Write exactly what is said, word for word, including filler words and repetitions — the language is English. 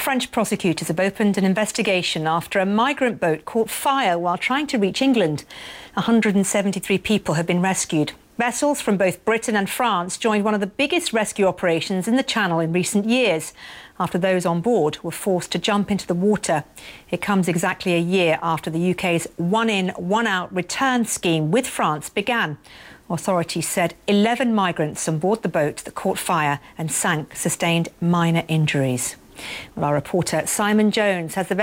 French prosecutors have opened an investigation after a migrant boat caught fire while trying to reach England. one hundred seventy-three people have been rescued. Vessels from both Britain and France joined one of the biggest rescue operations in the Channel in recent years, after those on board were forced to jump into the water. It comes exactly a year after the U K's one-in, one-out return scheme with France began. Authorities said eleven migrants on board the boat that caught fire and sank sustained minor injuries. Well, our reporter Simon Jones has the